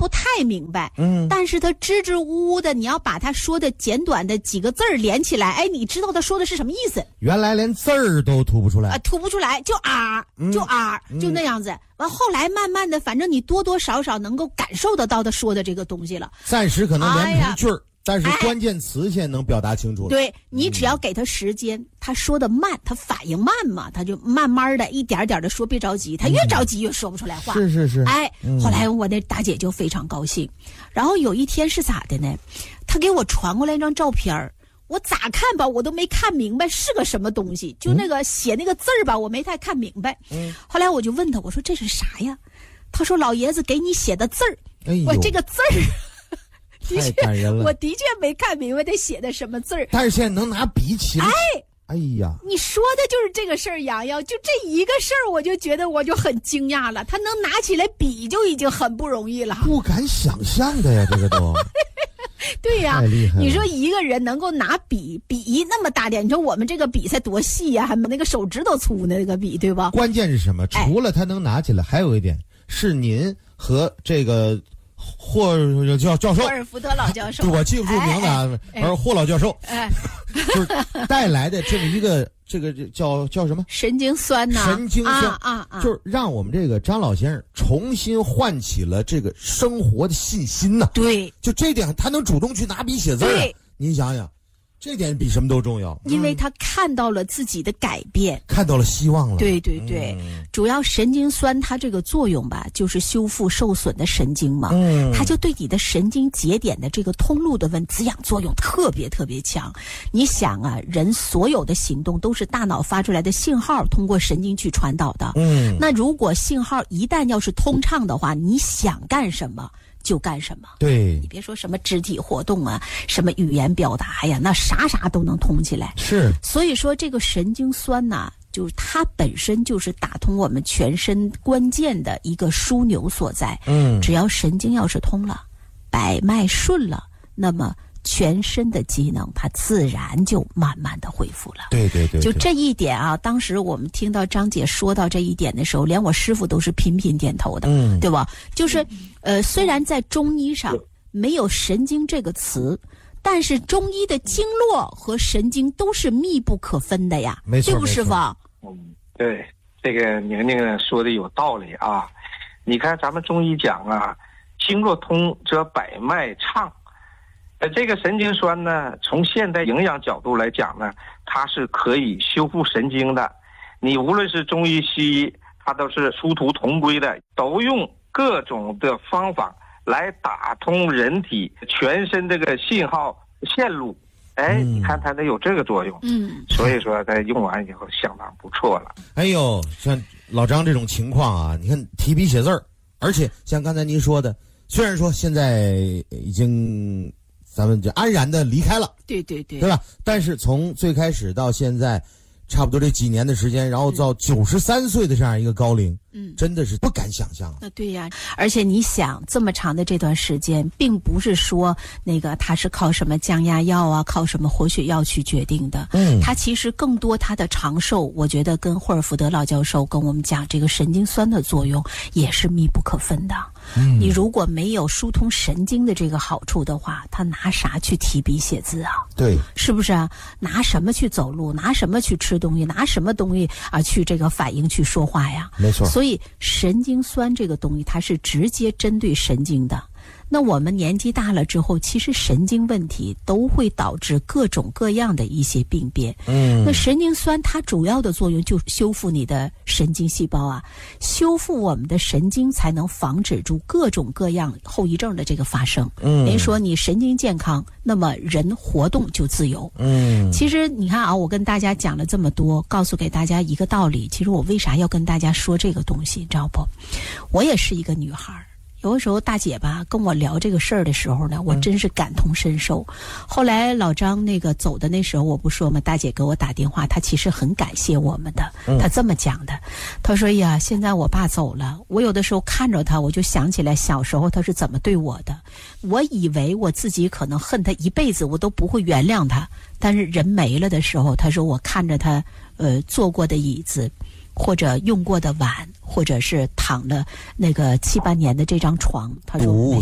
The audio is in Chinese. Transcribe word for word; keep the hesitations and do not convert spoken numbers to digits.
不太明白，嗯，但是他支支吾吾的，你要把他说的简短的几个字儿连起来，哎，你知道他说的是什么意思？ 原来连字儿都吐不出来啊，吐不出来，就啊，就啊，嗯、就那样子。完后来慢慢的，反正你多多少少能够感受得到他说的这个东西了。 暂时可能连不成句儿。哎，但是关键词现在能表达清楚了。 对，你只要给他时间，嗯、他说的慢，他反应慢嘛，他就慢慢的一点点的说，别着急，他越着急越说不出来话。 是是是。 哎，嗯、后来我那大姐就非常高兴，然后有一天是咋的呢？她给我传过来一张照片，我咋看吧，我都没看明白是个什么东西，就那个写那个字儿吧，我没太看明白。嗯。后来我就问他，我说这是啥呀？他说老爷子给你写的字儿。哎呦，我这个字儿。 太感人了， 我的确没看明白他写的什么字儿， 但是现在能拿笔起来。 哎， 哎呀， 你说的就是这个事儿，洋洋，就这一个事儿，我就觉得我就很惊讶了。他能拿起来笔就已经很不容易了， 不敢想象的呀，这个都。 对呀，你说一个人能够拿笔，笔那么大点，你说我们这个笔才多细呀，还没那个手指头粗呢，那个笔，对吧？ 关键是什么？除了他能拿起来，还有一点是您和这个。霍教教授， 霍尔福德老教授， 我记不住名字啊，而霍老教授，哎，就是带来的这么一个这个叫叫什么神经酸呐， 神经酸啊啊啊， 就是让我们这个张老先生重新唤起了这个生活的信心呐。 对， 就这点，他能主动去拿笔写字儿，您想想。这点比什么都重要， 因为他看到了自己的改变， 嗯、看到了希望了。 对对对、嗯，主要神经酸它这个作用吧，就是修复受损的神经嘛，嗯，它就对你的神经节点的这个通路的问滋养作用特别特别强。你想啊，人所有的行动都是大脑发出来的信号通过神经去传导的，嗯，那如果信号一旦要是通畅的话，你想干什么就干什么。 对， 你别说什么肢体活动啊，什么语言表达呀，那啥啥都能通起来。 是， 所以说这个神经酸呐、啊，就是它本身就是打通我们全身关键的一个枢纽所在。嗯，只要神经要是通了，百脉顺了，那么全身的机能它自然就慢慢的恢复了。 对对 对, 对， 就这一点啊，当时我们听到张姐说到这一点的时候，连我师傅都是频频点头的，嗯，对吧？就是呃，虽然在中医上没有神经这个词，但是中医的经络和神经都是密不可分的呀， 没错， 对不师傅？ 嗯，对，这个宁宁说的有道理啊。你看咱们中医讲啊，经络通则百脉畅。呃，这个神经酸呢，从现代营养角度来讲呢，它是可以修复神经的。你无论是中医西医，它都是殊途同归的，都用各种的方法来打通人体全身这个信号线路。哎，嗯、你看它得有这个作用。嗯，所以说它用完以后相当不错了。 哎呦，像老张这种情况啊，你看提笔写字儿，而且像刚才您说的，虽然说现在已经咱们就安然的离开了， 对对对， 对吧？但是从最开始到现在，差不多这几年的时间，然后到九十三岁的这样一个高龄，嗯，真的是不敢想象。 那对呀，而且你想这么长的这段时间，并不是说那个他是靠什么降压药啊，靠什么活血药去决定的，嗯，他其实更多他的长寿，我觉得跟霍尔福德老教授跟我们讲这个神经酸的作用也是密不可分的。嗯，你如果没有疏通神经的这个好处的话，他拿啥去提笔写字啊？ 对， 是不是啊？拿什么去走路？拿什么去吃东西？拿什么东西啊去这个反应去说话呀？ 没错。 所以神经酸这个东西，它是直接针对神经的。那我们年纪大了之后，其实神经问题都会导致各种各样的一些病变。嗯，那神经酸它主要的作用就是修复你的神经细胞啊，修复我们的神经，才能防止住各种各样后遗症的这个发生。嗯，人说你神经健康，那么人活动就自由。嗯，其实你看啊，我跟大家讲了这么多，告诉给大家一个道理。其实我为啥要跟大家说这个东西，你知道不？我也是一个女孩。有的时候大姐吧跟我聊这个事儿的时候呢，我真是感同身受。嗯、后来老张那个走的那时候，我不说嘛，大姐给我打电话，她其实很感谢我们的。嗯、她这么讲的，她说呀，现在我爸走了，我有的时候看着他，我就想起来小时候他是怎么对我的。我以为我自己可能恨他一辈子，我都不会原谅他。但是人没了的时候，他说我看着他呃坐过的椅子，或者用过的碗，或者是躺了那个七八年的这张床，他说